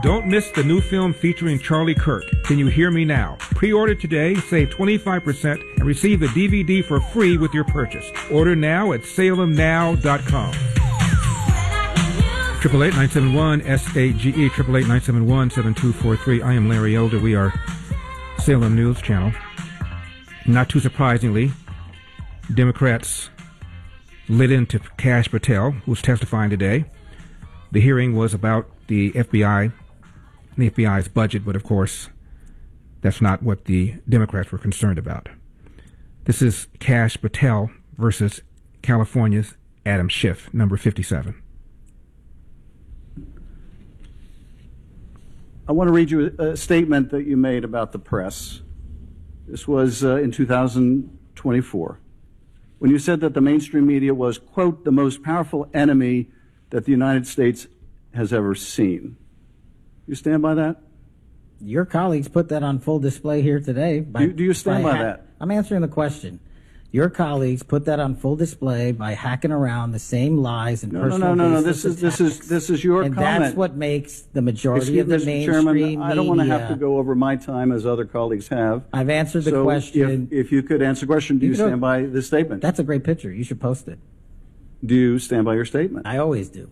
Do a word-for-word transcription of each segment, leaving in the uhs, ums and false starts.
Don't miss the new film featuring Charlie Kirk, Can You Hear Me Now? Pre-order today, save twenty-five percent, and receive the D V D for free with your purchase. Order now at salem now dot com. Triple eight nine seven one S A G E, triple eight nine seven one seven two four three. I am Larry Elder. We are Salem News Channel. Not too surprisingly, Democrats lit into Kash Patel, who's testifying today. The hearing was about the F B I, the F B I's budget, but of course, that's not what the Democrats were concerned about. This is Kash Patel versus California's Adam Schiff, number fifty-seven. I want to read you a, a statement that you made about the press. This was uh, in two thousand twenty-four, when you said that the mainstream media was, quote, the most powerful enemy that the United States has ever seen. You stand by that? Your colleagues put that on full display here today. By, do, do you stand by, by that? I'm answering the question. Your colleagues put that on full display by hacking around the same lies and no, personal no, no, no, no. This is this is this is your and comment. That's what makes the majority Excuse of the Mister mainstream Chairman, I don't want to media. have to go over my time as other colleagues have. I've answered the so question. If, if you could answer the question, do you, you stand by this statement? That's a great picture. You should post it. Do you stand by your statement? I always do.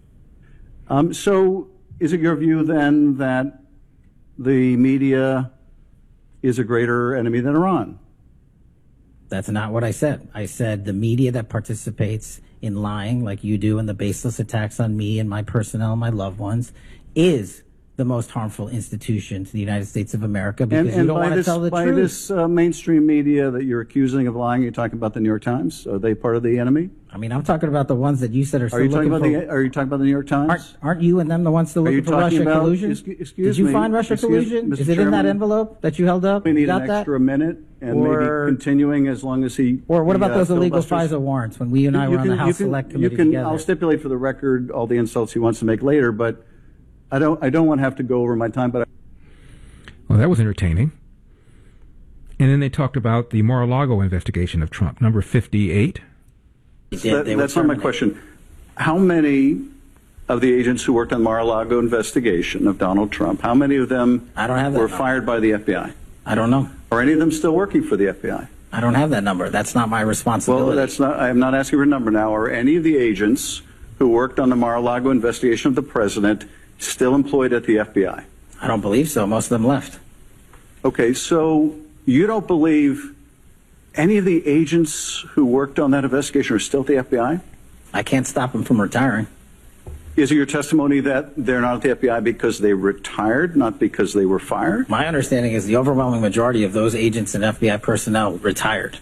Um, so is it your view then that the media is a greater enemy than Iran? That's not what I said. I said the media that participates in lying, like you do, and the baseless attacks on me and my personnel and my loved ones, is the most harmful institution to the United States of America because and, and you don't want to tell the by truth. By this uh, mainstream media that you're accusing of lying, you're talking about the New York Times? Are they part of the enemy? I mean, I'm talking about the ones that you said are still are you talking looking about for... The, are you talking about the New York Times? Aren't, aren't you and them the ones still looking for Russia about, collusion? Excuse Did you me, find Russia excuse, collusion? Mister Is it Chairman, in that envelope that you held up? We need you got an that? extra minute and or, maybe continuing as long as he... Or what he, about uh, those illegal filibusters. FISA warrants when we and I you were on can, the House can, Select Committee you can, together? I'll stipulate for the record all the insults he wants to make later, but I don't, I don't want to have to go over my time, but... I Well, that was entertaining. And then they talked about the Mar-a-Lago investigation of Trump, number fifty-eight. That, that's not my question. How many of the agents who worked on the Mar-a-Lago investigation of Donald Trump, how many of them I don't have that were number. fired by the F B I? I don't know. Are any of them still working for the F B I? I don't have that number. That's not my responsibility. Well, that's not, I'm not asking for a number now. Are any of the agents who worked on the Mar-a-Lago investigation of the president still employed at the F B I? I don't believe so. Most of them left. Okay, so you don't believe any of the agents who worked on that investigation are still at the F B I? I can't stop them from retiring. Is it your testimony that they're not at the F B I because they retired, not because they were fired? My understanding is the overwhelming majority of those agents and F B I personnel retired.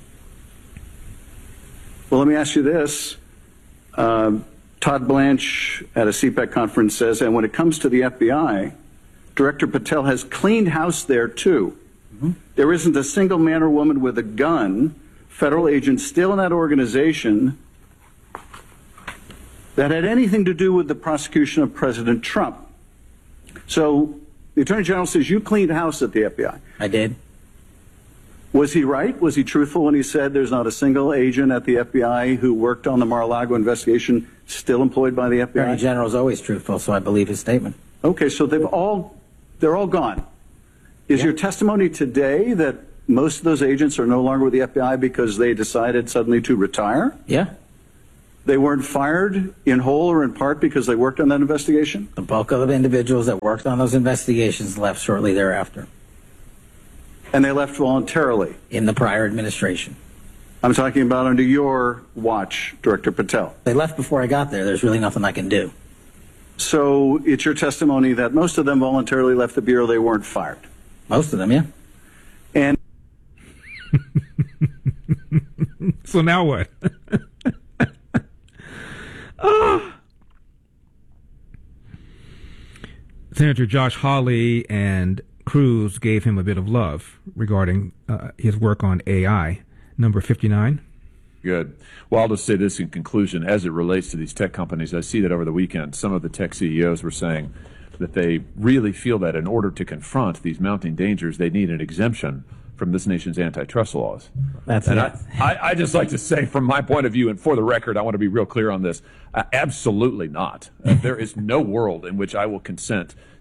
Well, let me ask you this. Uh, Todd Blanche at a C PAC conference says, and when it comes to the F B I, Director Patel has cleaned house there, too. Mm-hmm. There isn't a single man or woman with a gun, federal agent still in that organization, that had anything to do with the prosecution of President Trump. So the Attorney General says you cleaned house at the F B I. I did. Was he right? Was he truthful when he said there's not a single agent at the F B I who worked on the Mar-a-Lago investigation still employed by the F B I? Attorney General is always truthful, so I believe his statement. Okay, so they've all, they're all gone. Is yeah. your testimony today that most of those agents are no longer with the F B I because they decided suddenly to retire? Yeah. They weren't fired in whole or in part because they worked on that investigation? The bulk of the individuals that worked on those investigations left shortly thereafter. And they left voluntarily? In the prior administration. I'm talking about under your watch, Director Patel. They left before I got there. There's really nothing I can do. So it's your testimony that most of them voluntarily left the Bureau, they weren't fired? Most of them, yeah. And so now what? oh. Senator Josh Hawley and Cruz gave him a bit of love regarding uh, his work on A I. Number fifty-nine. Good. Well, I'll just say this in conclusion. As it relates to these tech companies, I see that over the weekend, some of the tech C E Os were saying that they really feel that in order to confront these mounting dangers, they need an exemption from this nation's antitrust laws. That's and it. I, I, I just like to say, from my point of view, and for the record, I want to be real clear on this, uh, absolutely not. Uh, there is no world in which I will consent to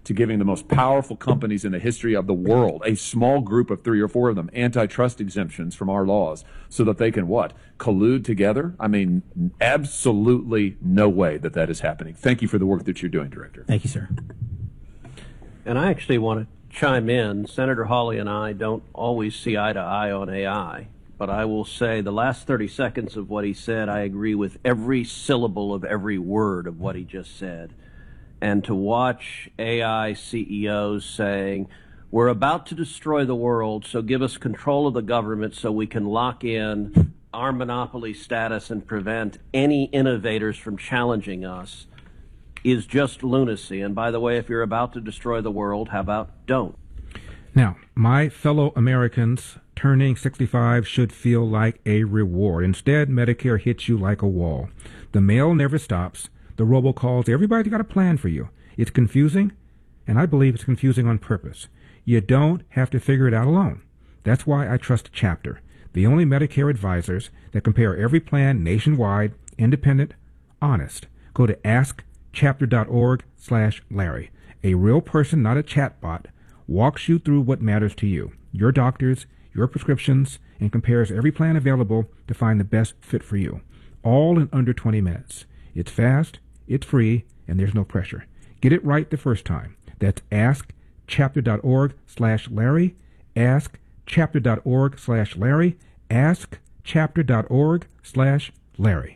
to giving the most powerful companies in the history of the world, a small group of three or four of them, antitrust exemptions from our laws so that they can what? Collude together? I mean, absolutely no way that that is happening. Thank you for the work that you're doing, Director. Thank you, sir. And I actually want to chime in. Senator Hawley and I don't always see eye to eye on A I, but I will say the last thirty seconds of what he said, I agree with every syllable of every word of what he just said. And to watch A I C E Os saying, we're about to destroy the world, so give us control of the government so we can lock in our monopoly status and prevent any innovators from challenging us, is just lunacy. And by the way, if you're about to destroy the world, how about don't? Now, my fellow Americans, turning sixty-five should feel like a reward. Instead, Medicare hits you like a wall. The mail never stops. The robocalls, everybody's got a plan for you. It's confusing, and I believe it's confusing on purpose. You don't have to figure it out alone. That's why I trust Chapter, the only Medicare advisors that compare every plan nationwide, independent, honest. Go to askchapter.org slash Larry. A real person, not a chatbot, walks you through what matters to you, your doctors, your prescriptions, and compares every plan available to find the best fit for you, all in under twenty minutes. It's fast, it's free, and there's no pressure. Get it right the first time. That's askchapter.org slash Larry, askchapter.org slash Larry, askchapter.org slash Larry.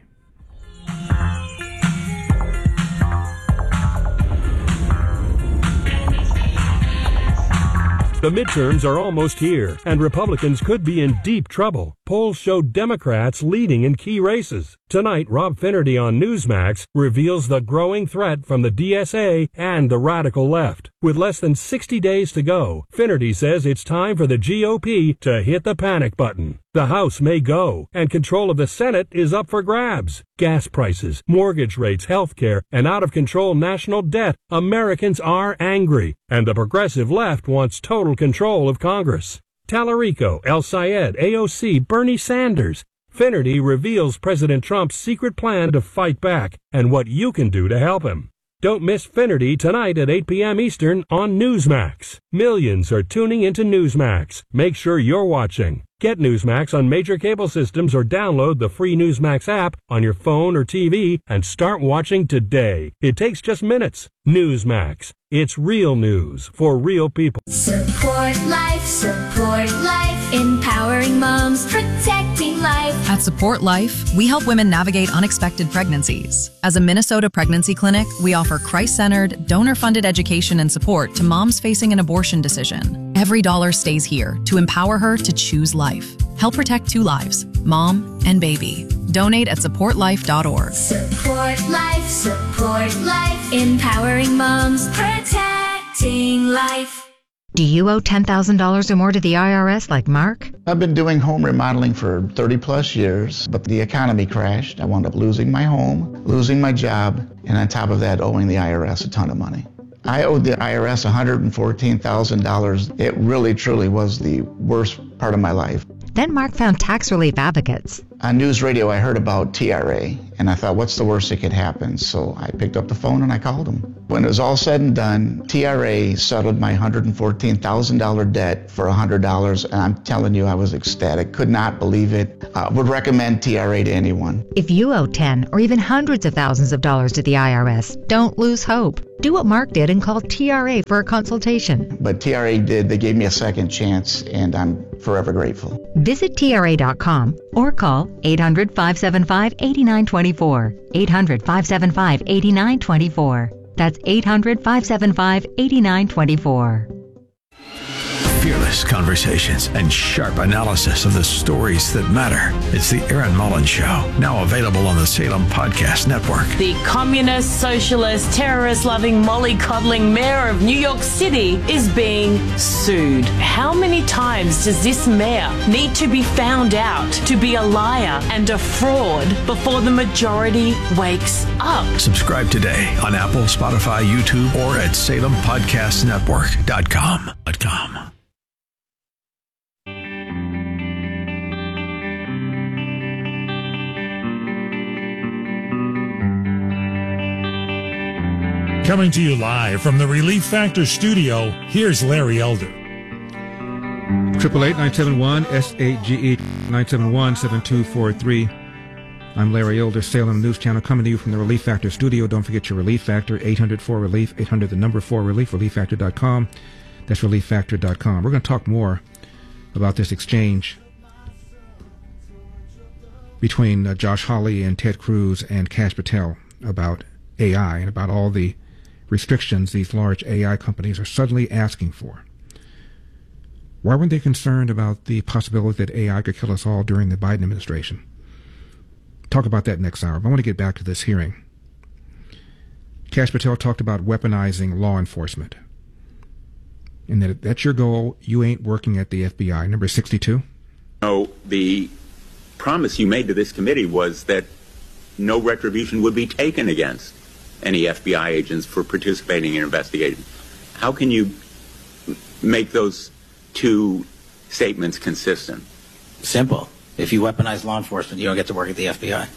The midterms are almost here, and Republicans could be in deep trouble. Polls show Democrats leading in key races. Tonight, Rob Finnerty on Newsmax reveals the growing threat from the D S A and the radical left. With less than sixty days to go, Finnerty says it's time for the G O P to hit the panic button. The House may go, and control of the Senate is up for grabs. Gas prices, mortgage rates, health care, and out-of-control national debt. Americans are angry, and the progressive left wants total control of Congress. Tallarico, El Sayed, A O C, Bernie Sanders. Finnerty reveals President Trump's secret plan to fight back and what you can do to help him. Don't miss Finnerty tonight at eight p.m. Eastern on Newsmax. Millions are tuning into Newsmax. Make sure you're watching. Get Newsmax on major cable systems or download the free Newsmax app on your phone or T V and start watching today. It takes just minutes. Newsmax. It's real news for real people. Support life, support life, empowering moms, protecting life. At Support Life, we help women navigate unexpected pregnancies. As a Minnesota pregnancy clinic, we offer Christ-centered, donor-funded education and support to moms facing an abortion decision. Every dollar stays here to empower her to choose life. Help protect two lives, mom and baby. Donate at support life dot org. Support life, support life, empowering moms, protecting life. Do you owe ten thousand dollars or more to the I R S like Mark? I've been doing home remodeling for thirty plus years, but the economy crashed. I wound up losing my home, losing my job, and on top of that, owing the I R S a ton of money. I owed the I R S one hundred fourteen thousand dollars. It really, truly was the worst part of my life. Then Mark found tax relief advocates. On news radio, I heard about T R A, and I thought, what's the worst that could happen? So I picked up the phone and I called them. When it was all said and done, T R A settled my one hundred fourteen thousand dollars debt for one hundred dollars, and I'm telling you, I was ecstatic. Could not believe it. Uh, would recommend T R A to anyone. If you owe ten or even hundreds of thousands of dollars to the I R S, don't lose hope. Do what Mark did and call T R A for a consultation. But T R A did. They gave me a second chance, and I'm forever grateful. Visit T R A dot com or call eight hundred, five seven five, eight nine two four. eight hundred, five seven five, eight nine two four. That's eight hundred, five seven five, eight nine two four. Fearless conversations and sharp analysis of the stories that matter. It's the Aaron Mullins Show, now available on the Salem Podcast Network. The communist, socialist, terrorist-loving, mollycoddling mayor of New York City is being sued. How many times does this mayor need to be found out to be a liar and a fraud before the majority wakes up? Subscribe today on Apple, Spotify, YouTube, or at salem podcast network dot com. Coming to you live from the Relief Factor studio, here's Larry Elder. Triple eight nine seven one S A G E nine seven one seven two four three. I'm Larry Elder, Salem News Channel, coming to you from the Relief Factor studio. Don't forget your Relief Factor, eight hundred four relief, eight hundred the number four relief, relief factor dot com. That's relief factor dot com. We're going to talk more about this exchange between uh, Josh Hawley and Ted Cruz and Kash Patel about A I and about all the restrictions these large A I companies are suddenly asking for. Why weren't they concerned about the possibility that A I could kill us all during the Biden administration? Talk about that next hour. But I want to get back to this hearing. Kash Patel talked about weaponizing law enforcement. And that if that's your goal, you ain't working at the F B I. Number sixty-two. No, the promise you made to this committee was that no retribution would be taken against any F B I agents for participating in an investigation. How can you make those two statements consistent? Simple. If you weaponize law enforcement, you don't get to work at the F B I.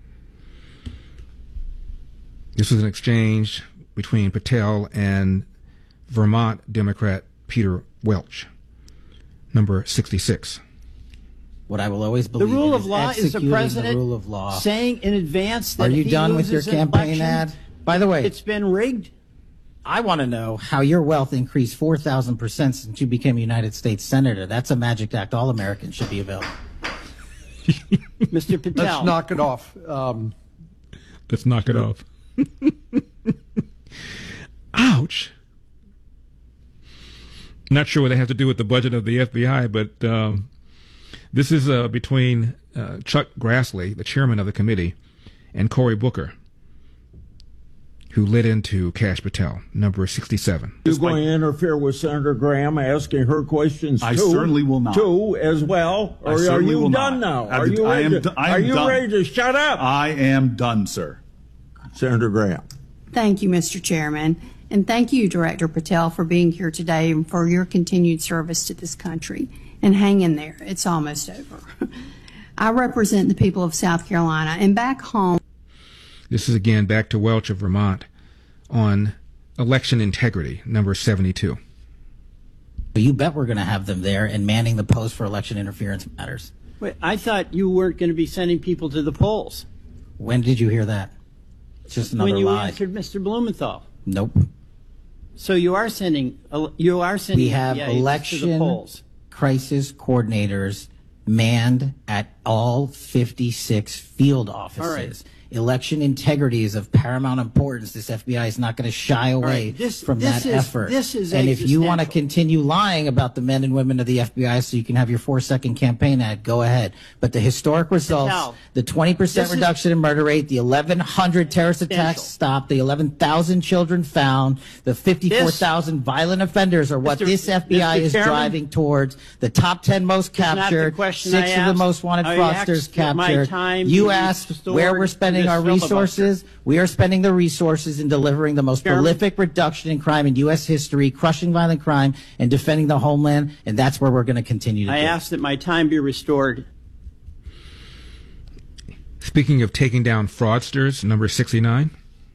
This was an exchange between Patel and Vermont Democrat Peter Welch. Number sixty-six. What I will always believe the rule in of law is the president the rule of law. saying in advance that Are you if he done with your loses an campaign election, ad? By the way, it's been rigged. I want to know how your wealth increased four thousand percent since you became a United States Senator. That's a magic act all Americans should be about. Mister Patel. Let's knock it off. Um, Let's knock it off. Ouch. Not sure what they have to do with the budget of the F B I, but um, this is uh, between uh, Chuck Grassley, the chairman of the committee, and Cory Booker, who lit into Kash Patel. Number sixty-seven. You're going to interfere with Senator Graham asking her questions I too, certainly will not. Too, as well. I Or are certainly you will done not. now? Are you I ready, am, to, I am are you done. ready to shut up? I am done, sir. Senator Graham. Thank you, Mister Chairman. And thank you, Director Patel, for being here today and for your continued service to this country. And hang in there. It's almost over. I represent the people of South Carolina. And back home. This is again back to Welch of Vermont on election integrity, number seventy-two. You bet we're going to have them there and manning the post for election interference matters. Wait, I thought you weren't going to be sending people to the polls. When did you hear that? It's just another when you lie. answered Mister Blumenthal. Nope. So you are sending you are sending we have F B I election to the polls. crisis coordinators manned at all fifty-six field offices. All right. Election integrity is of paramount importance. This F B I is not going to shy away right. this, from this that is, effort. This is and if you want to existential. continue lying about the men and women of the F B I so you can have your four-second campaign ad, go ahead. But the historic results, Patel, the twenty percent this reduction in murder rate, the eleven hundred terrorist attacks stopped, the eleven thousand children found, the fifty-four thousand violent offenders are what Mister this F B I Mister is Chairman, driving towards. The top ten most That's not the captured, question six I of the asked. most wanted I fraudsters asked what my captured. time You be asked restored where we're to spending this our filibuster. resources. We are spending the resources in delivering the most Chairman? prolific reduction in crime in U S history, crushing violent crime, and defending the homeland, and that's where we're going to continue to I do. asked that my time be restored. Speaking of taking down fraudsters, number sixty-nine.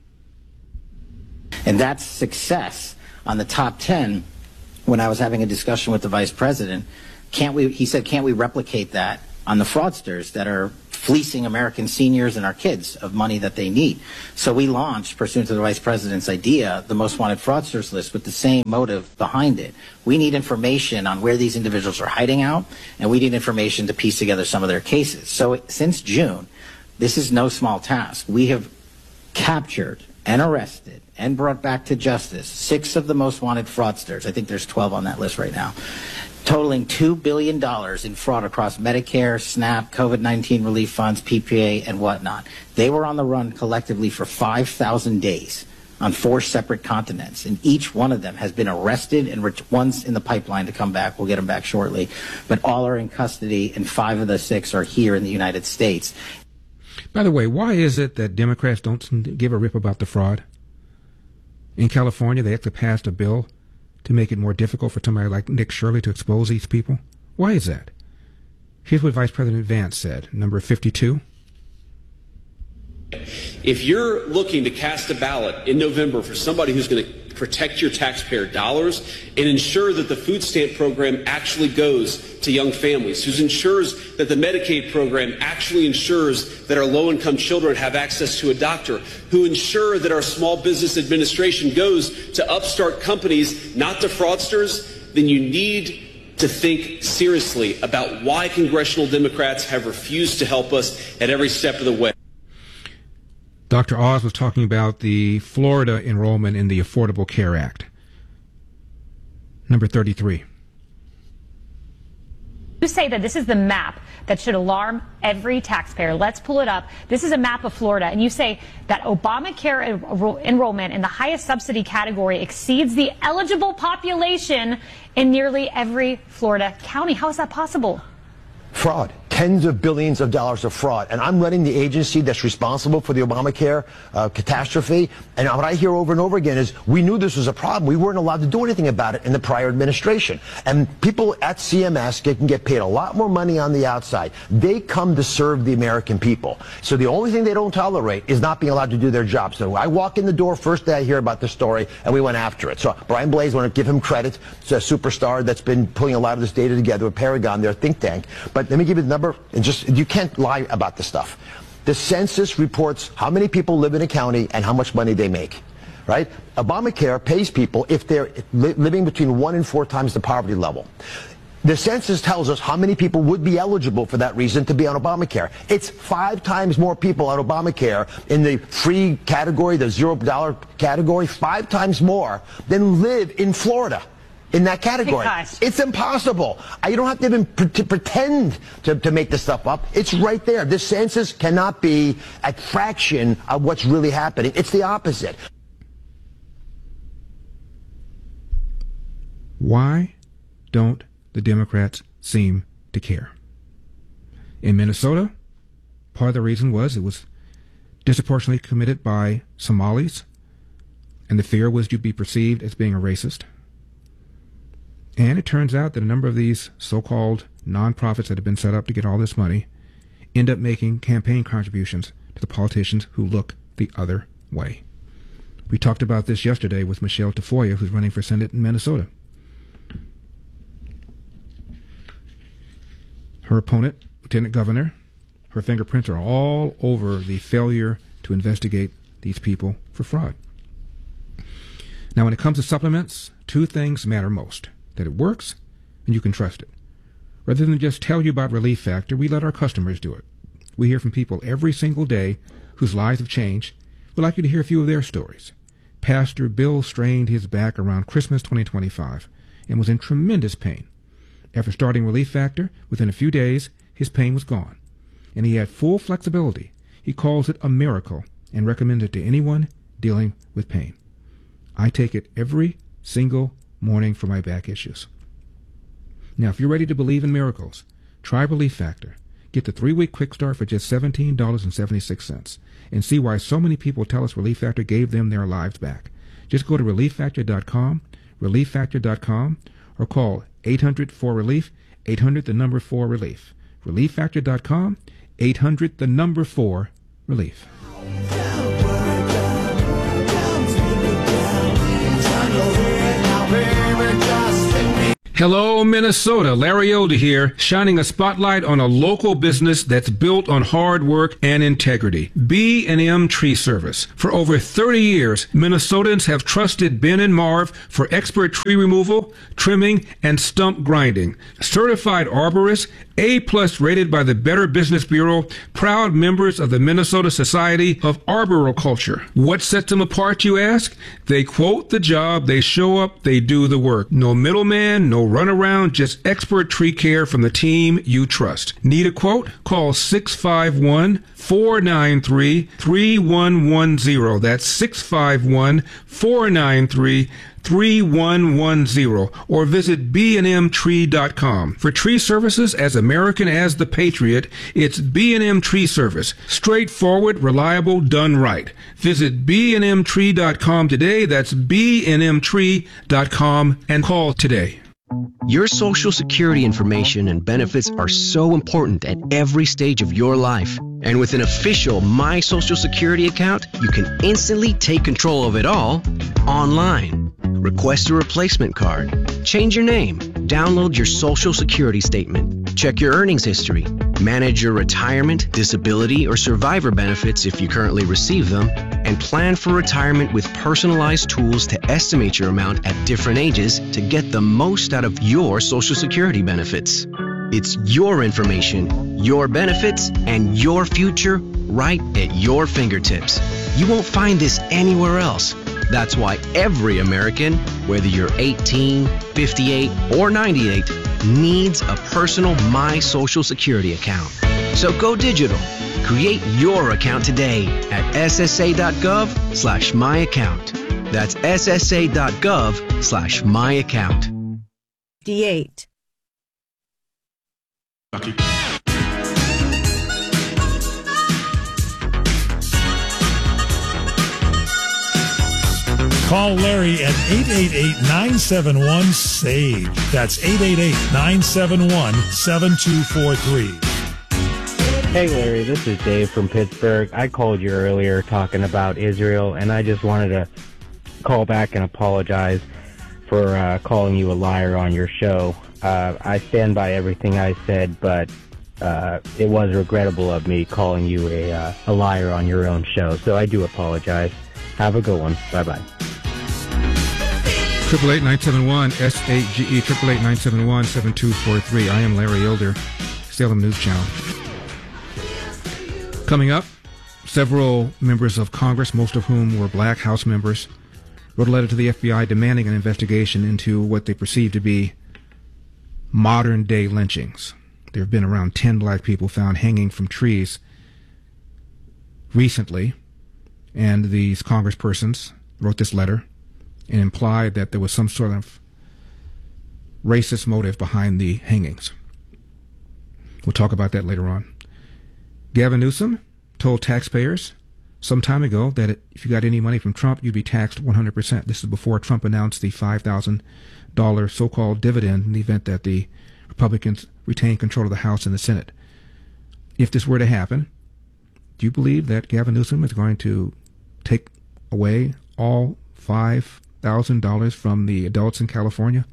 And that's success on the top ten. When I was having a discussion with the vice president, can't we, he said, can't we replicate that on the fraudsters that are fleecing American seniors and our kids of money that they need? So we launched, pursuant to the vice president's idea, the most wanted fraudsters list with the same motive behind it. We need information on where these individuals are hiding out, and we need information to piece together some of their cases. So since June, this is no small task. We have captured and arrested and brought back to justice six of the most wanted fraudsters. I think there's twelve on that list right now, totaling two billion dollars in fraud across Medicare, SNAP, COVID nineteen relief funds, P P A, and whatnot. They were on the run collectively for five thousand days on four separate continents, and each one of them has been arrested, and ret- one's in the pipeline to come back. We'll get them back shortly. But all are in custody, and five of the six are here in the United States. By the way, why is it that Democrats don't give a rip about the fraud? In California, they actually passed a bill to make it more difficult for somebody like Nick Shirley to expose these people. Why is that? Here's what Vice President Vance said, number fifty-two. If you're looking to cast a ballot in November for somebody who's going to protect your taxpayer dollars and ensure that the food stamp program actually goes to young families, who ensures that the Medicaid program actually ensures that our low-income children have access to a doctor, who ensure that our Small Business Administration goes to upstart companies, not to fraudsters, then you need to think seriously about why congressional Democrats have refused to help us at every step of the way. Doctor Oz was talking about the Florida enrollment in the Affordable Care Act. Number thirty-three. You say that this is the map that should alarm every taxpayer. Let's pull it up. This is a map of Florida, and you say that Obamacare enro- enrollment in the highest subsidy category exceeds the eligible population in nearly every Florida county. How is that possible? Fraud. Tens of billions of dollars of fraud. And I'm running the agency that's responsible for the Obamacare uh, catastrophe. And what I hear over and over again is we knew this was a problem. We weren't allowed to do anything about it in the prior administration. And people at C M S get, can get paid a lot more money on the outside. They come to serve the American people. So the only thing they don't tolerate is not being allowed to do their job. So I walk in the door, first day I hear about this story, and we went after it. So Brian Blaze, I want to give him credit. It's a superstar that's been putting a lot of this data together with Paragon, their think tank. But let me give you the number. And just, you can't lie about this stuff. The census reports how many people live in a county and how much money they make, right? Obamacare pays people if they're li- living between one and four times the poverty level. The census tells us how many people would be eligible for that reason to be on Obamacare. It's five times more people on Obamacare in the free category, the zero dollar category, five times more than live in Florida. In that category. It's impossible. You don't have to even pre- to pretend to, to make this stuff up. It's right there. This census cannot be a fraction of what's really happening. It's the opposite. Why don't the Democrats seem to care? In Minnesota, part of the reason was it was disproportionately committed by Somalis, and the fear was you'd be perceived as being a racist. And it turns out that a number of these so-called nonprofits that have been set up to get all this money end up making campaign contributions to the politicians who look the other way. We talked about this yesterday with Michelle Tafoya, who's running for Senate in Minnesota. Her opponent, Lieutenant Governor, her fingerprints are all over the failure to investigate these people for fraud. Now, when it comes to supplements, two things matter most. That it works, and you can trust it. Rather than just tell you about Relief Factor, we let our customers do it. We hear from people every single day whose lives have changed. We'd like you to hear a few of their stories. Pastor Bill strained his back around Christmas twenty twenty-five and was in tremendous pain. After starting Relief Factor, within a few days, his pain was gone, and he had full flexibility. He calls it a miracle and recommends it to anyone dealing with pain. I take it every single morning for my back issues. Now, if you're ready to believe in miracles, try Relief Factor. Get the three-week quick start for just seventeen dollars and seventy-six cents and see why so many people tell us Relief Factor gave them their lives back. Just go to relief factor dot com, relief factor dot com, or call eight hundred four relief, eight hundred the number four relief. relief factor dot com, eight hundred the number four relief. Hello, Minnesota. Larry Elder here, shining a spotlight on a local business that's built on hard work and integrity. B and M Tree Service. For over thirty years, Minnesotans have trusted Ben and Marv for expert tree removal, trimming, and stump grinding. Certified arborists, A-plus rated by the Better Business Bureau, proud members of the Minnesota Society of Arboriculture. What sets them apart, you ask? They quote the job, they show up, they do the work. No middleman, no runaround, just expert tree care from the team you trust. Need a quote? Call six five one, four nine three, three one one zero. That's six five one, four nine three, three one one zero, or visit b and m tree dot com. For tree services as American as the Patriot, it's B and M Tree Service. Straightforward, reliable, done right. Visit b and m tree dot com today. That's b and m tree dot com and call today. Your Social Security information and benefits are so important at every stage of your life. And with an official My Social Security account, you can instantly take control of it all online. Request a replacement card, change your name, download your Social Security statement, check your earnings history, manage your retirement, disability, or survivor benefits if you currently receive them, and plan for retirement with personalized tools to estimate your amount at different ages to get the most out of your Social Security benefits. It's your information, your benefits, and your future right at your fingertips. You won't find this anywhere else. That's why every American, whether you're eighteen, fifty-eight, or ninety-eight, needs a personal My Social Security account. So go digital. Create your account today at ssa.gov slash my account. That's ssa.gov slash my account. D eight. Call Larry at eight eight eight, nine seven one, S A V E. That's eight eight eight, nine seven one, seven two four three. Hey Larry, this is Dave from Pittsburgh. I called you earlier talking about Israel, and I just wanted to call back and apologize for uh, calling you a liar on your show. Uh, I stand by everything I said, but uh, it was regrettable of me calling you a, uh, a liar on your own show, so I do apologize. Have a good one. Bye-bye. Triple eight nine seven one S A G E triple eight nine seven one seven two four three. I am Larry Elder, Salem News Channel. Coming up, several members of Congress, most of whom were black House members, wrote a letter to the F B I demanding an investigation into what they perceive to be modern day lynchings. There have been around ten black people found hanging from trees recently, and these congresspersons wrote this letter and implied that there was some sort of racist motive behind the hangings. We'll talk about that later on. Gavin Newsom told taxpayers some time ago that if you got any money from Trump, you'd be taxed one hundred percent. This is before Trump announced the five thousand dollars so-called dividend in the event that the Republicans retain control of the House and the Senate. If this were to happen, do you believe that Gavin Newsom is going to take away all five thousand dollars from the adults in California?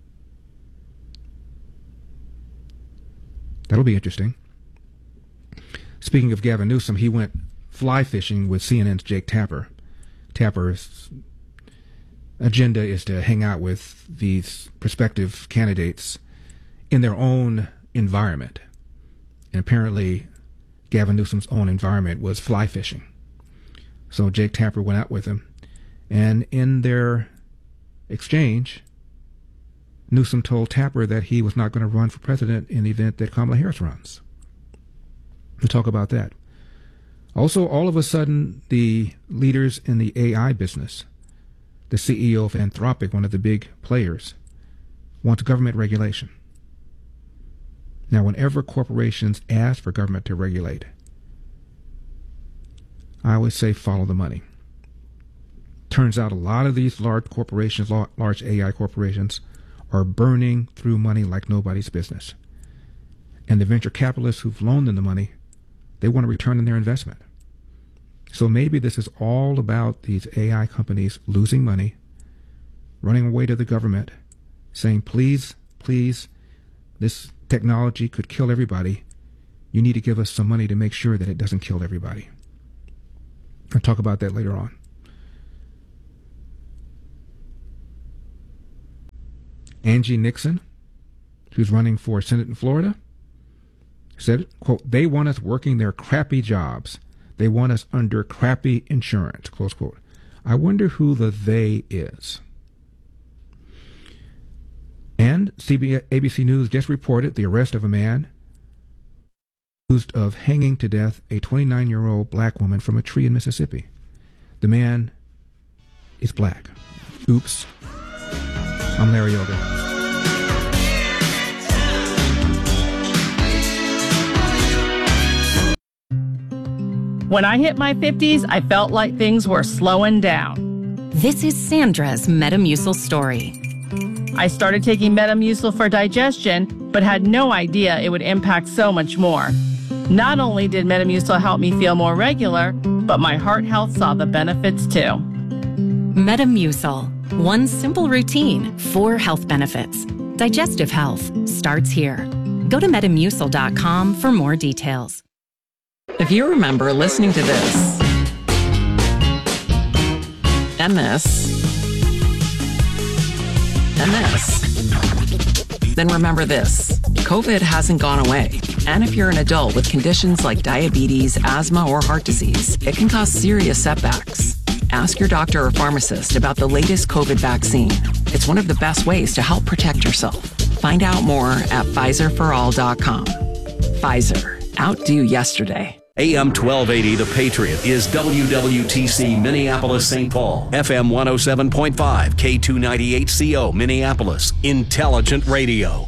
That'll be interesting. Speaking of Gavin Newsom, he went fly fishing with C N N's Jake Tapper. Tapper's agenda is to hang out with these prospective candidates in their own environment. And apparently Gavin Newsom's own environment was fly fishing. So Jake Tapper went out with him, and in their exchange, Newsom told Tapper that he was not going to run for president in the event that Kamala Harris runs. We'll talk about that. Also, all of a sudden, the leaders in the A I business, the C E O of Anthropic, one of the big players, wants government regulation. Now, whenever corporations ask for government to regulate, I always say follow the money. Turns out a lot of these large corporations, large A I corporations, are burning through money like nobody's business. And the venture capitalists who've loaned them the money, they want to return on their investment. So maybe this is all about these A I companies losing money, running away to the government, saying, please, please, this technology could kill everybody. You need to give us some money to make sure that it doesn't kill everybody. I'll talk about that later on. Angie Nixon, who's running for Senate in Florida, said, quote, they want us working their crappy jobs. They want us under crappy insurance, close quote. I wonder who the they is. And C B S, A B C News just reported the arrest of a man accused of hanging to death a twenty-nine-year-old black woman from a tree in Mississippi. The man is black. Oops. I'm Larry Elder. When I hit my fifties, I felt like things were slowing down. This is Sandra's Metamucil story. I started taking Metamucil for digestion, but had no idea it would impact so much more. Not only did Metamucil help me feel more regular, but my heart health saw the benefits too. Metamucil. One simple routine, four health benefits. Digestive health starts here. Go to metamucil dot com for more details. If you remember listening to this, and this, and this, then remember this. COVID hasn't gone away. And if you're an adult with conditions like diabetes, asthma, or heart disease, it can cause serious setbacks. Ask your doctor or pharmacist about the latest COVID vaccine. It's one of the best ways to help protect yourself. Find out more at Pfizer for all dot com. Pfizer. Outdo yesterday. A M twelve eighty The Patriot is W W T C Minneapolis Saint Paul, F M one oh seven point five, K two ninety-eight C O Minneapolis, Intelligent Radio.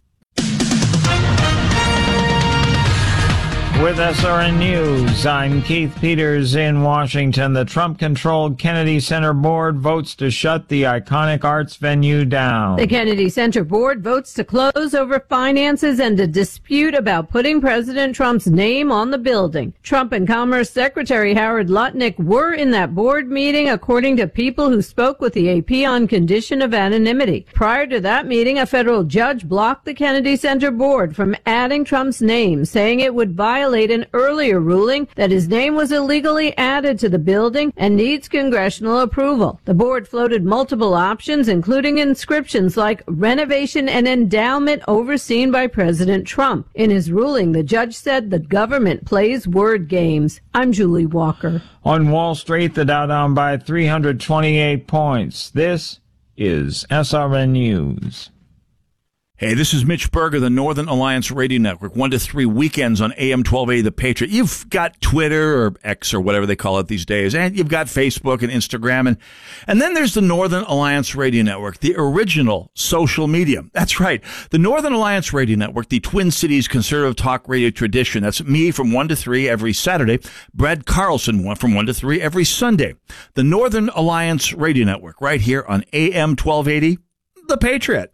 With S R N News, I'm Keith Peters in Washington. The Trump-controlled Kennedy Center Board votes to shut the iconic arts venue down. The Kennedy Center Board votes to close over finances and a dispute about putting President Trump's name on the building. Trump and Commerce Secretary Howard Lutnick were in that board meeting, according to people who spoke with the A P on condition of anonymity. Prior to that meeting, a federal judge blocked the Kennedy Center Board from adding Trump's name, saying it would violate an earlier ruling that his name was illegally added to the building and needs congressional approval. The board floated multiple options, including inscriptions like renovation and endowment overseen by President Trump. In his ruling, the judge said the government plays word games. I'm Julie Walker. On Wall Street, the Dow down by three hundred twenty-eight points. This is S R N News. Hey, this is Mitch Berger, the Northern Alliance Radio Network, one to three weekends on A M twelve eighty The Patriot. You've got Twitter or X or whatever they call it these days, and you've got Facebook and Instagram, and, and then there's the Northern Alliance Radio Network, the original social media. That's right, the Northern Alliance Radio Network, the Twin Cities conservative talk radio tradition. That's me from one to three every Saturday, Brad Carlson from one to three every Sunday. The Northern Alliance Radio Network, right here on A M twelve eighty The Patriot.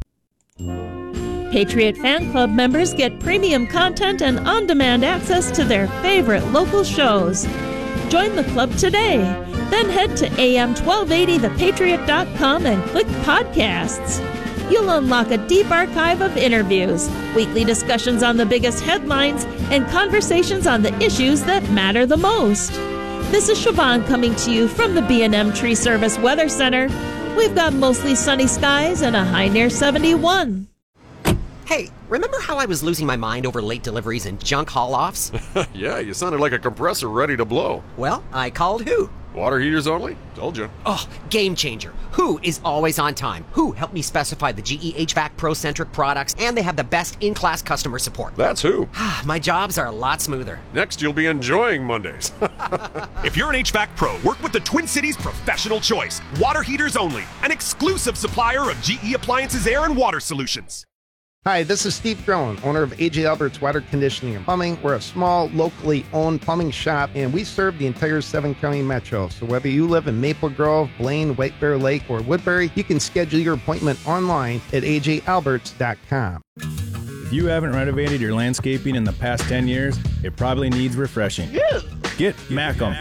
Patriot Fan Club members get premium content and on-demand access to their favorite local shows. Join the club today. Then head to A M twelve eighty the patriot dot com and click podcasts. You'll unlock a deep archive of interviews, weekly discussions on the biggest headlines, and conversations on the issues that matter the most. This is Siobhan coming to you from the B and M Tree Service Weather Center. We've got mostly sunny skies and a high near seventy-one. Hey, remember how I was losing my mind over late deliveries and junk haul-offs? Yeah, you sounded like a compressor ready to blow. Well, I called Who. Water heaters only? Told you. Oh, game changer. Who is always on time. Who helped me specify the G E H V A C Pro-centric products, and they have the best in-class customer support. That's Who. My jobs are a lot smoother. Next, you'll be enjoying Mondays. If you're an H V A C Pro, work with the Twin Cities Professional Choice. Water heaters only. An exclusive supplier of G E Appliances Air and Water Solutions. Hi, this is Steve Drone, owner of A J Albert's Water Conditioning and Plumbing. We're a small, locally owned plumbing shop, and we serve the entire seven-county metro. So whether you live in Maple Grove, Blaine, White Bear Lake, or Woodbury, you can schedule your appointment online at A J alberts dot com. If you haven't renovated your landscaping in the past ten years, it probably needs refreshing. Get Macum.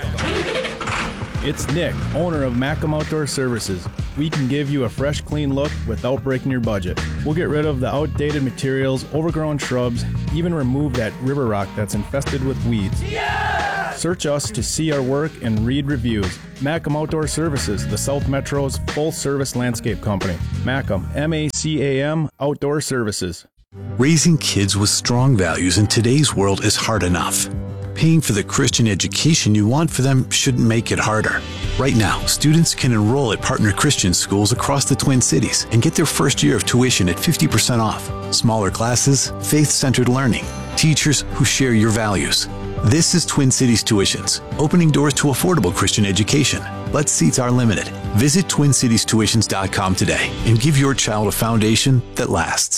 It's Nick, owner of Macum Outdoor Services. We can give you a fresh, clean look without breaking your budget. We'll get rid of the outdated materials, overgrown shrubs, even remove that river rock that's infested with weeds. Yeah! Search us to see our work and read reviews. Macum Outdoor Services, the South Metro's full-service landscape company. Macum, M A C A M, Outdoor Services. Raising kids with strong values in today's world is hard enough. Paying for the Christian education you want for them shouldn't make it harder. Right now, students can enroll at partner Christian schools across the Twin Cities and get their first year of tuition at fifty percent off. Smaller classes, faith-centered learning, teachers who share your values. This is Twin Cities Tuitions, opening doors to affordable Christian education. But seats are limited. Visit twin cities tuitions dot com today and give your child a foundation that lasts.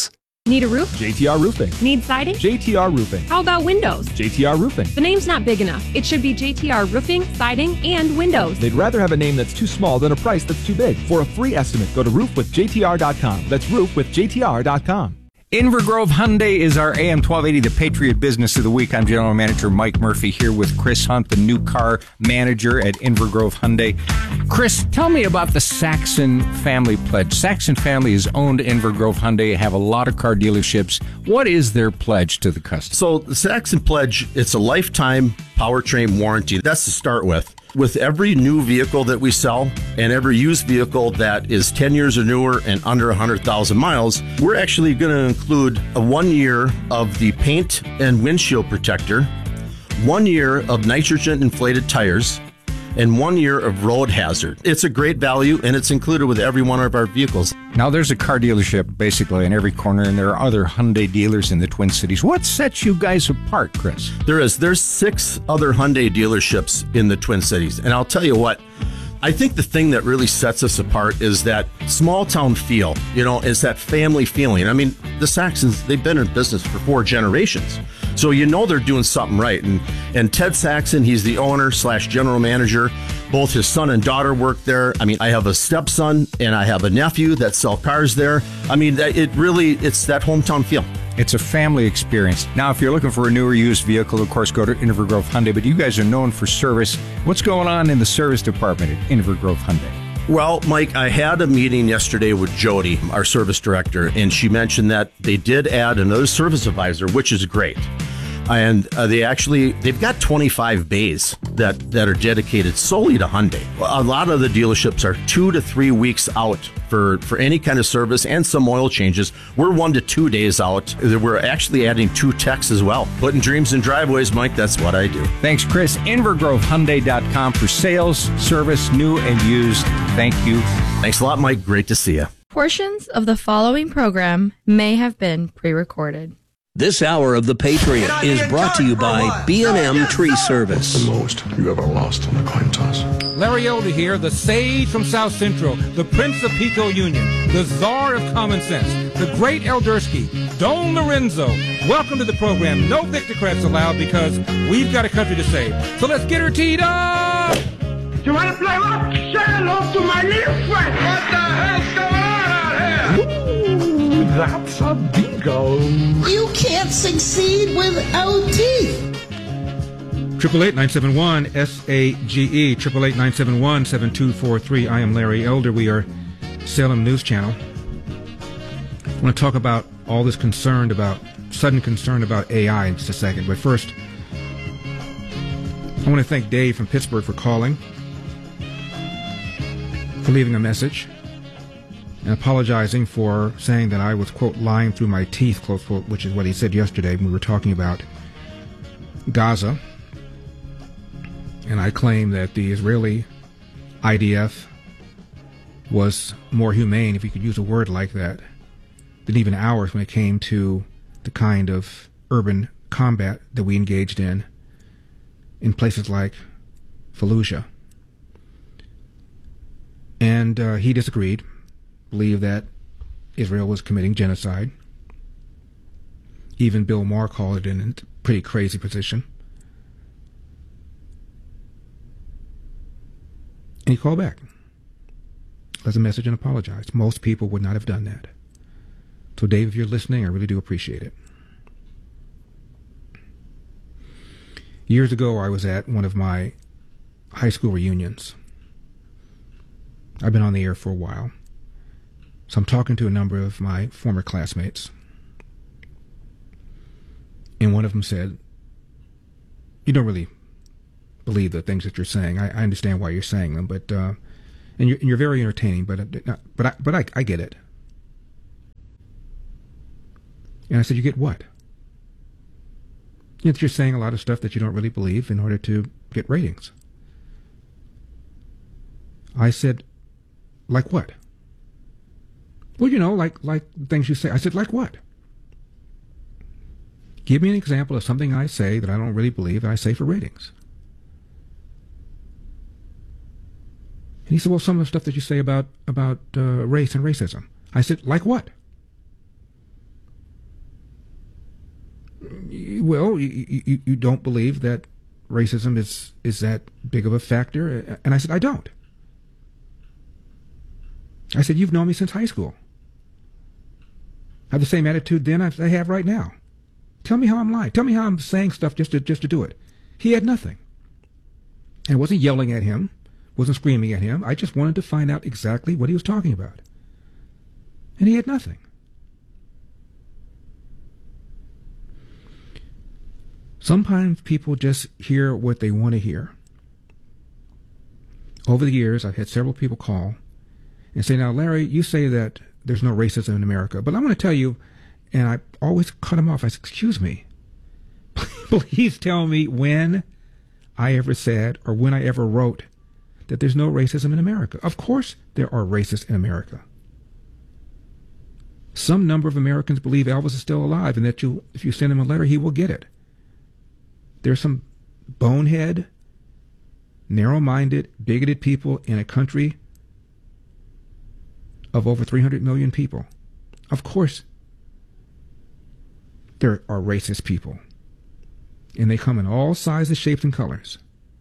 Need a roof? J T R Roofing. Need siding? J T R Roofing. How about windows? J T R Roofing. The name's not big enough. It should be J T R Roofing, Siding, and Windows. They'd rather have a name that's too small than a price that's too big. For a free estimate, go to roof with J T R dot com. That's roof with J T R dot com. Inver Grove Hyundai is our A M twelve eighty, the Patriot Business of the Week. I'm General Manager Mike Murphy here with Chris Hunt, the new car manager at Inver Grove Hyundai. Chris, tell me about the Saxon Family Pledge. Saxon Family has owned Inver Grove Hyundai, have a lot of car dealerships. What is their pledge to the customer? So the Saxon Pledge, it's a lifetime powertrain warranty. That's to start with. With every new vehicle that we sell and every used vehicle that is ten years or newer and under one hundred thousand miles, we're actually going to include a one year of the paint and windshield protector, one year of nitrogen inflated tires, and one year of road hazard. It's a great value, and it's included with every one of our vehicles. Now, there's a car dealership basically in every corner, and there are other Hyundai dealers in the Twin Cities. What sets you guys apart, Chris? There is. There's six other Hyundai dealerships in the Twin Cities, and I'll tell you what, I think the thing that really sets us apart is that small town feel, you know, is that family feeling. I mean, the Saxons, they've been in business for four generations. So you know they're doing something right. And and Ted Saxon, he's the owner slash general manager. Both his son and daughter work there. I mean, I have a stepson and I have a nephew that sell cars there. I mean, it really, it's that hometown feel. It's a family experience. Now, if you're looking for a newer used vehicle, of course, go to Inver Grove Hyundai. But you guys are known for service. What's going on in the service department at Inver Grove Hyundai? Well, Mike, I had a meeting yesterday with Jody, our service director, and she mentioned that they did add another service advisor, which is great. And uh, they actually, they've got twenty-five bays that, that are dedicated solely to Hyundai. A lot of the dealerships are two to three weeks out for, for any kind of service and some oil changes. We're one to two days out. We're actually adding two techs as well. Putting dreams in driveways, Mike, that's what I do. Thanks, Chris. Inver Grove Hyundai dot com for sales, service, new and used. Thank you. Thanks a lot, Mike. Great to see you. Portions of the following program may have been pre-recorded. This hour of The Patriot is brought to you by B and M Tree Service. The most you ever lost on a coin toss. Larry Elder here, the sage from South Central, the Prince of Pico Union, the czar of common sense, the great Eldersky, Don Lorenzo. Welcome to the program. No Victocrats allowed because we've got a country to save. So let's get her teed up! You want to play what? Say hello to my little friend. What the hell's going on out here? Ooh, that's a bingo. You can't succeed without teeth. Triple eight nine seven one S A G E. Triple eight nine seven one seven two four three. I am Larry Elder. We are Salem News Channel. I want to talk about all this concern about sudden concern about A I in just a second. But first, I want to thank Dave from Pittsburgh for calling, for leaving a message, and apologizing for saying that I was, quote, lying through my teeth, close quote, which is what he said yesterday when we were talking about Gaza. And I claim that the Israeli I D F was more humane, if you could use a word like that, than even ours when it came to the kind of urban combat that we engaged in in places like Fallujah. And uh, he disagreed, believed that Israel was committing genocide. Even Bill Maher called it in a pretty crazy position. And he called back, left a message and apologized. Most people would not have done that. So, Dave, if you're listening, I really do appreciate it. Years ago, I was at one of my high school reunions. I've been on the air for a while, so I'm talking to a number of my former classmates. And one of them said, "You don't really believe the things that you're saying. I, I understand why you're saying them, but uh, and you're, and you're very entertaining. But uh, but I, but I, I get it." And I said, "You get what?" You know, you're saying a lot of stuff that you don't really believe in order to get ratings. I said, "Like what?" "Well, you know, like like things you say." I said, "Like what?" "Give me an example of something I say that I don't really believe that I say for ratings." And he said, "Well, some of the stuff that you say about about uh, race and racism." I said, "Like what?" Well, you, you, you don't believe that racism is, is that big of a factor? And I said, I don't. I said, you've known me since high school. I have the same attitude then as I have right now. Tell me how I'm lying. Tell me how I'm saying stuff just to, just to do it. He had nothing. And I wasn't yelling at him, wasn't screaming at him. I just wanted to find out exactly what he was talking about. And he had nothing. Sometimes people just hear what they want to hear. Over the years, I've had several people call and say, now, Larry, you say that there's no racism in America, but I want to tell you, and I always cut them off. I said, excuse me, please tell me when I ever said or when I ever wrote that there's no racism in America. Of course there are racists in America. Some number of Americans believe Elvis is still alive and that you, if you send him a letter, he will get it. There's some bonehead, narrow-minded, bigoted people in a country of over three hundred million people. Of course, there are racist people. And they come in all sizes, shapes, and colors.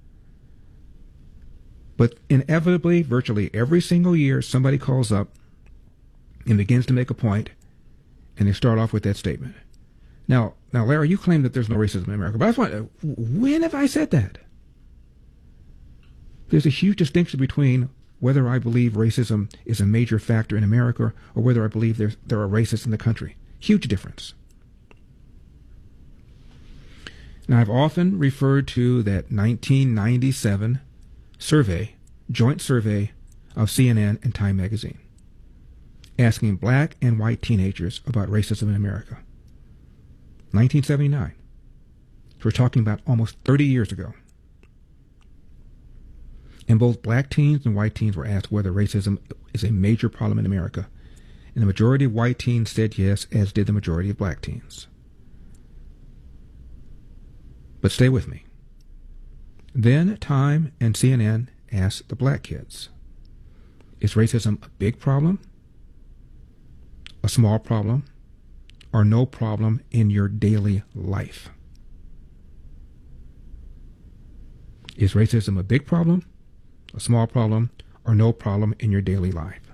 But inevitably, virtually every single year, somebody calls up and begins to make a point, and they start off with that statement. Now, now, Larry, you claim that there's no racism in America, but I just want to, when have I said that? There's a huge distinction between whether I believe racism is a major factor in America or whether I believe there's, there are racists in the country. Huge difference. Now, I've often referred to that nineteen ninety-seven survey, joint survey of C N N and Time magazine, asking black and white teenagers about racism in America. nineteen seventy-nine. So we're talking about almost thirty years ago. And both black teens and white teens were asked whether racism is a major problem in America. And the majority of white teens said yes, as did the majority of black teens. But stay with me. Then Time and C N N asked the black kids, is racism a big problem, a small problem, or no problem in your daily life? Is racism a big problem, a small problem, or no problem in your daily life?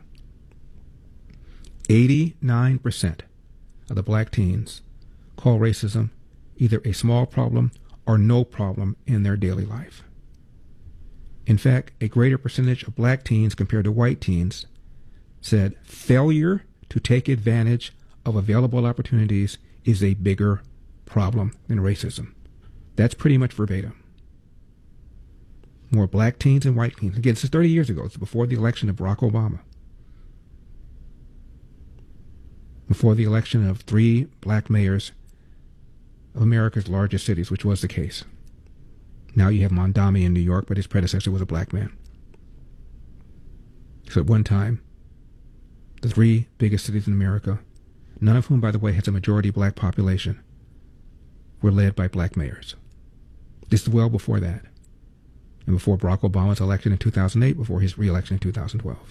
eighty-nine percent of the black teens call racism either a small problem or no problem in their daily life. In fact, a greater percentage of black teens compared to white teens said failure to take advantage of available opportunities is a bigger problem than racism. That's pretty much verbatim. More black teens and white teens. Again, this is thirty years ago. It's before the election of Barack Obama. Before the election of three black mayors of America's largest cities, which was the case. Now you have Mondami in New York, but his predecessor was a black man. So at one time, the three biggest cities in America, none of whom, by the way, has a majority black population, were led by black mayors. This is well before that. And before Barack Obama's election in two thousand eight, before his re-election in two thousand twelve.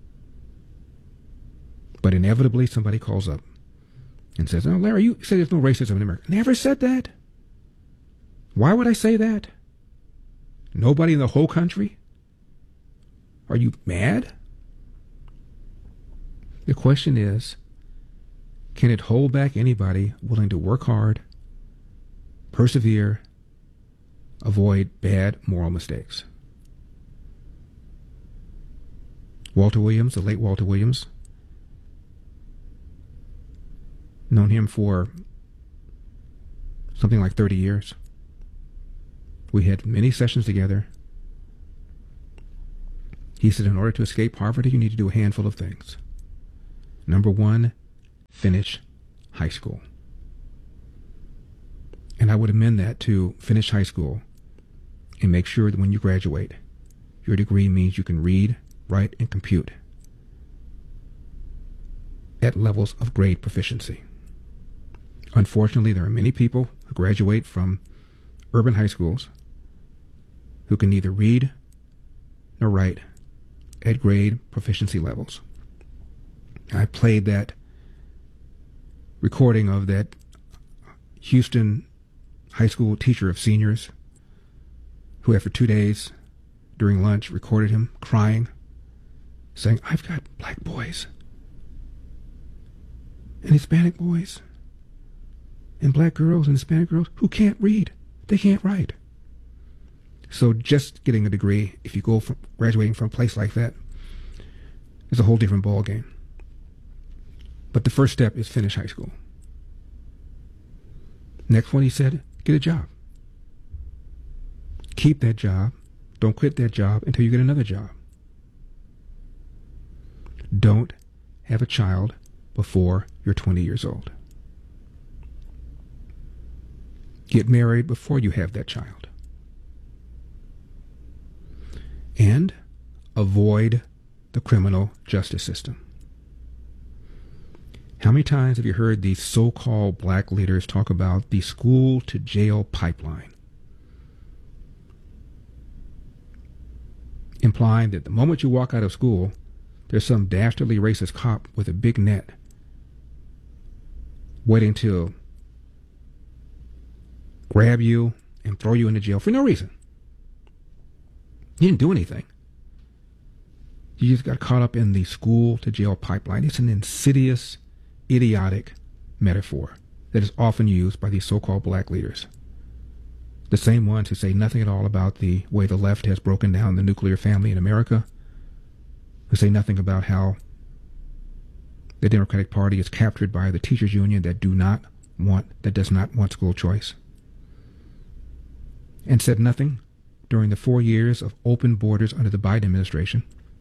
But inevitably, somebody calls up and says, oh, Larry, you said there's no racism in America. Never said that. Why would I say that? Nobody in the whole country? Are you mad? The question is, can it hold back anybody willing to work hard, persevere, avoid bad moral mistakes? Walter Williams, the late Walter Williams, known him for something like thirty years. We had many sessions together. He said, in order to escape poverty, you need to do a handful of things. Number one, finish high school. And I would amend that to finish high school and make sure that when you graduate, your degree means you can read, write, and compute at levels of grade proficiency. Unfortunately, there are many people who graduate from urban high schools who can neither read nor write at grade proficiency levels. I played that recording of that Houston high school teacher of seniors who, after two days during lunch, recorded him crying, saying, "I've got black boys and Hispanic boys and black girls and Hispanic girls who can't read. They can't write." So just getting a degree, if you go from graduating from a place like that, is a whole different ballgame. But the first step is finish high school. Next one, he said, get a job. Keep that job. Don't quit that job until you get another job. Don't have a child before you're twenty years old. Get married before you have that child. And avoid the criminal justice system. How many times have you heard these so-called black leaders talk about the school-to-jail pipeline? Implying that the moment you walk out of school, there's some dastardly racist cop with a big net waiting to grab you and throw you into jail for no reason. You didn't do anything. You just got caught up in the school-to-jail pipeline. It's an insidious, idiotic metaphor that is often used by these so-called black leaders. The same ones who say nothing at all about the way the left has broken down the nuclear family in America, who say nothing about how the Democratic Party is captured by the teachers union that do not want, that does not want school choice, and said nothing during the four years of open borders under the Biden administration,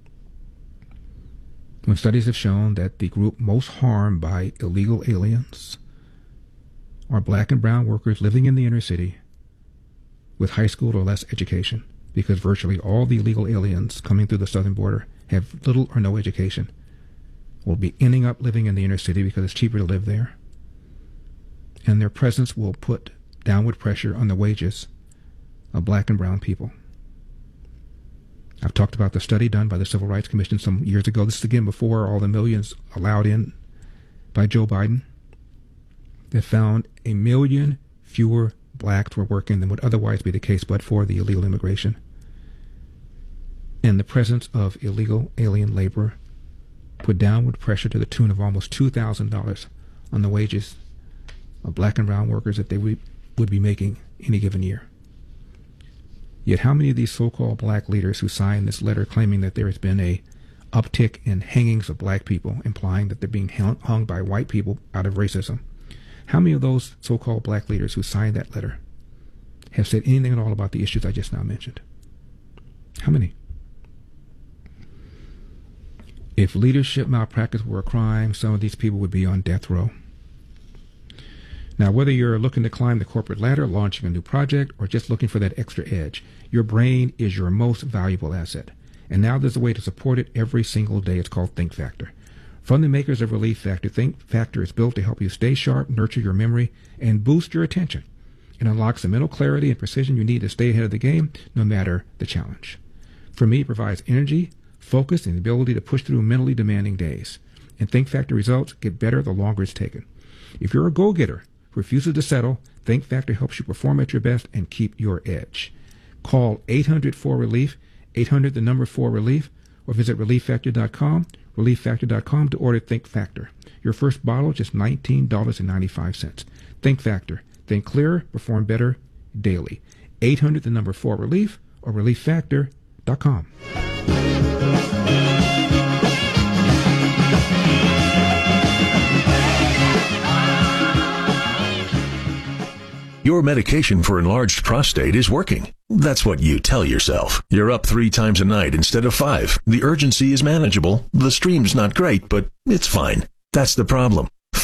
when studies have shown that the group most harmed by illegal aliens are black and brown workers living in the inner city with high school or less education, because virtually all the illegal aliens coming through the southern border have little or no education, will be ending up living in the inner city because it's cheaper to live there, and their presence will put downward pressure on the wages of black and brown people. I've talked about the study done by the Civil Rights Commission some years ago. This is again before all the millions allowed in by Joe Biden, that found a million fewer blacks were working than would otherwise be the case but for the illegal immigration. And the presence of illegal alien labor put downward pressure to the tune of almost two thousand dollars on the wages of black and brown workers that they would be making any given year. Yet how many of these so-called black leaders who signed this letter claiming that there has been a uptick in hangings of black people, implying that they're being hung by white people out of racism, how many of those so-called black leaders who signed that letter have said anything at all about the issues I just now mentioned? How many? If leadership malpractice were a crime, some of these people would be on death row. Now, whether you're looking to climb the corporate ladder, launching a new project, or just looking for that extra edge, your brain is your most valuable asset. And now there's a way to support it every single day. It's called Think Factor. From the makers of Relief Factor, Think Factor is built to help you stay sharp, nurture your memory, and boost your attention. It unlocks the mental clarity and precision you need to stay ahead of the game, no matter the challenge. For me, it provides energy, focus, and the ability to push through mentally demanding days. And Think Factor results get better the longer it's taken. If you're a go-getter, refuses to settle, Think Factor helps you perform at your best and keep your edge. Call eight hundred four relief, eight hundred the number four relief, or visit relief factor dot com, relief factor dot com to order Think Factor. Your first bottle just nineteen dollars and ninety-five cents. Think Factor. Think clearer, perform better daily. eight hundred the number four relief or relief factor dot com. Your medication for enlarged prostate is working. That's what you tell yourself. You're up three times a night instead of five. The urgency is manageable. The stream's not great, but it's fine. That's the problem.